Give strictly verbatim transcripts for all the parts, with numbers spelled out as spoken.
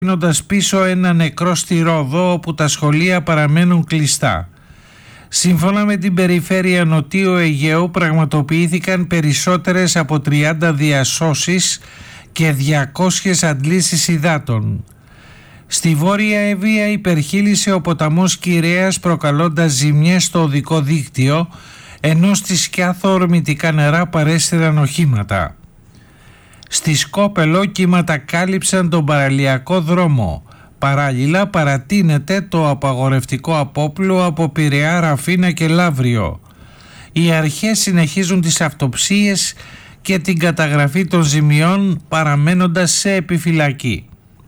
αφήνοντας πίσω ένα νεκρό στη Ρόδο όπου τα σχολεία παραμένουν κλειστά. Σύμφωνα με την Περιφέρεια Νοτίου Αιγαίου πραγματοποιήθηκαν περισσότερες από τριάντα διασώσεις και διακόσιες αντλήσεις υδάτων. Στη Βόρεια Εύβοια υπερχείλησε ο ποταμός Κυρέας προκαλώντας ζημιές στο οδικό δίκτυο, ενώ στη Σκιάθο ορμητικά νερά παρέστηραν οχήματα. Στη Σκόπελο κύματα κάλυψαν τον παραλιακό δρόμο. Παράλληλα παρατείνεται το απαγορευτικό απόπλου από Πειραιά, Ραφίνα και Λαύριο. Οι αρχές συνεχίζουν τις αυτοψίες και την καταγραφή των ζημιών παραμένοντας σε επιφυλακή.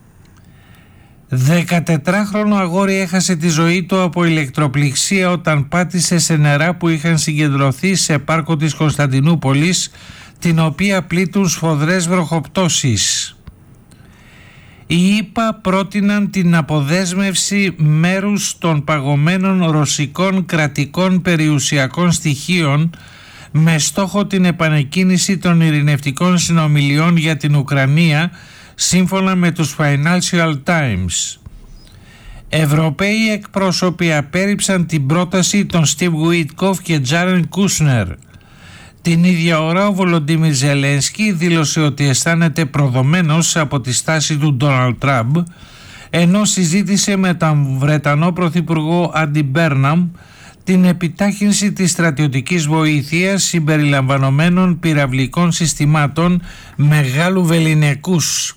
δεκατετράχρονο αγόρι έχασε τη ζωή του από ηλεκτροπληξία όταν πάτησε σε νερά που είχαν συγκεντρωθεί σε πάρκο της Κωνσταντινούπολης, την οποία πλήττουν σφοδρές βροχοπτώσεις. Οι ΗΠΑ πρότειναν την αποδέσμευση μέρους των παγωμένων ρωσικών κρατικών περιουσιακών στοιχείων με στόχο την επανεκκίνηση των ειρηνευτικών συνομιλιών για την Ουκρανία, σύμφωνα με τους Financial Times. Ευρωπαίοι εκπρόσωποι απέρριψαν την πρόταση των Steve Witkoff και Jared Kushner. Την ίδια ώρα ο Βολοντίμιρ Ζελένσκι δήλωσε ότι αισθάνεται προδομένος από τη στάση του Ντόναλντ Τραμπ, ενώ συζήτησε με τον Βρετανό Πρωθυπουργό Άντι Μπέρναμ την επιτάχυνση της στρατιωτικής βοήθειας συμπεριλαμβανομένων πυραυλικών συστημάτων μεγάλου βεληνικούς.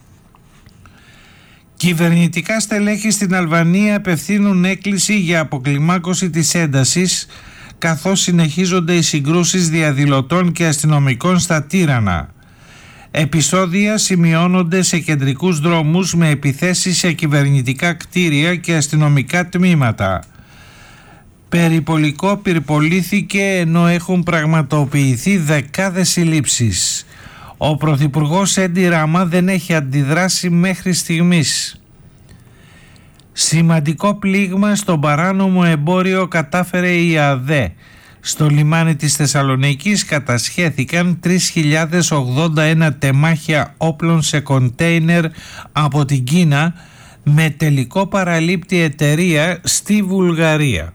Κυβερνητικά στελέχη στην Αλβανία απευθύνουν έκκληση για αποκλιμάκωση της έντασης, καθώς συνεχίζονται οι συγκρούσεις διαδηλωτών και αστυνομικών στα Τύρανα. Επεισόδια σημειώνονται σε κεντρικούς δρόμους με επιθέσεις σε κυβερνητικά κτίρια και αστυνομικά τμήματα. Περιπολικό πυρπολήθηκε ενώ έχουν πραγματοποιηθεί δεκάδες συλλήψεις. Ο Πρωθυπουργός Έντι Ράμα δεν έχει αντιδράσει μέχρι στιγμής. Σημαντικό πλήγμα στο παράνομο εμπόριο κατάφερε η ΑΔΕ. Στο λιμάνι της Θεσσαλονίκης κατασχέθηκαν τρεις χιλιάδες ογδόντα ένα τεμάχια όπλων σε κοντέινερ από την Κίνα, με τελικό παραλήπτη εταιρεία στη Βουλγαρία.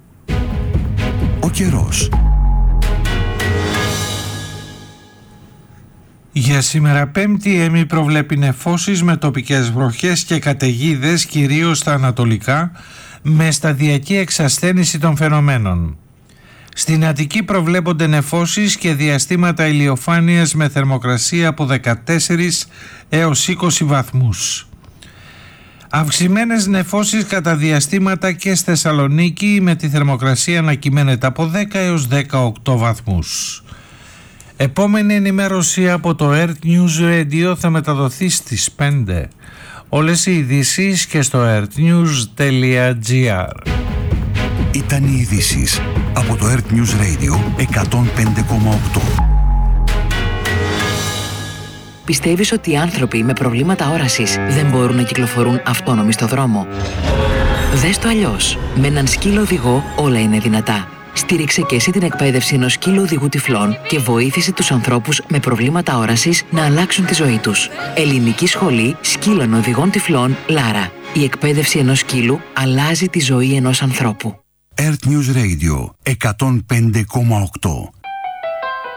Ο καιρός. Για σήμερα Πέμπτη ΕΜΗ προβλέπει νεφώσεις με τοπικές βροχές και καταιγίδες κυρίως στα ανατολικά, με σταδιακή εξασθένηση των φαινομένων. Στην Αττική προβλέπονται νεφώσεις και διαστήματα ηλιοφάνειας με θερμοκρασία από δεκατέσσερις έως είκοσι βαθμούς. Αυξημένες νεφώσεις κατά διαστήματα και στη Θεσσαλονίκη, με τη θερμοκρασία να κυμαίνεται από δέκα έως δεκαοκτώ βαθμούς. Επόμενη ενημέρωση από το Earth News Radio θα μεταδοθεί στις πέντε. Όλες οι ειδήσεις και στο earthnews τελεία gr. Ήταν οι ειδήσεις από το Earth News Radio εκατόν πέντε κόμμα οκτώ. Πιστεύεις ότι οι άνθρωποι με προβλήματα όρασης δεν μπορούν να κυκλοφορούν αυτόνομοι στο δρόμο? Δες το αλλιώς. Με έναν σκύλο οδηγό όλα είναι δυνατά. Στήριξε και εσύ την εκπαίδευση ενός σκύλου οδηγού τυφλών και βοήθησε τους ανθρώπους με προβλήματα όρασης να αλλάξουν τη ζωή τους. Ελληνική Σχολή Σκύλων Οδηγών Τυφλών Λάρα. Η εκπαίδευση ενός σκύλου αλλάζει τη ζωή ενός ανθρώπου. Earth News Radio εκατόν πέντε κόμμα οκτώ.